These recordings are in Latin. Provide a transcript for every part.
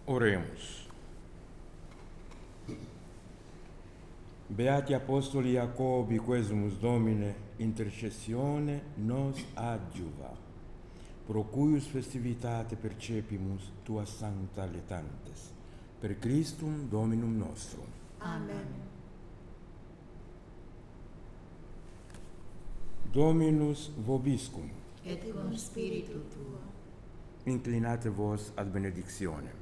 Oremus. Beati Apostoli Jacobi, quesumus Domine, intercessione nos adjuva, pro cuius festivitate percepimus tua sancta letantes, per Christum Dominum nostrum. Amen. Dominus vobiscum. Et cum spiritu tuo. Inclinate vos ad benedictionem.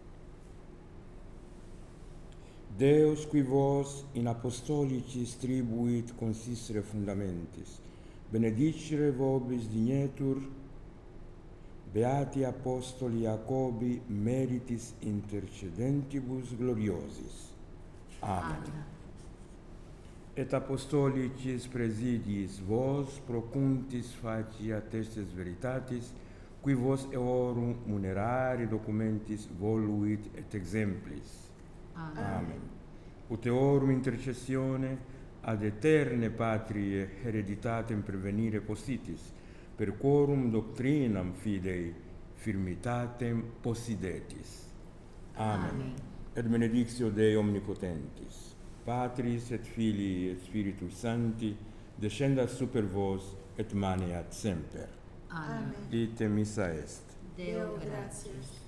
Deus qui vos in apostolicis tribuit consistere fundamentis, benedicere vobis dignetur, beati apostoli Jacobi meritis intercedentibus gloriosis. Amen. Et apostolicis presidiis vos procuntis facia testes veritatis, qui vos eorum munerari documentis voluit et exemplis. Amen. Ut eorum intercessione ad eterne patrie hereditatem prevenire possitis, per quorum doctrinam fidei firmitatem possidetis. Amen. Et benedictio Dei omnipotentis, Patris et Filii et Spiritus Sancti, descendat super vos et maneat semper. Amen. Ite missa est. Deo gratias.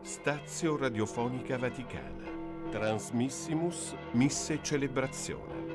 Stazio Radiofonica Vaticana. Transmissimus Misse Celebrazione.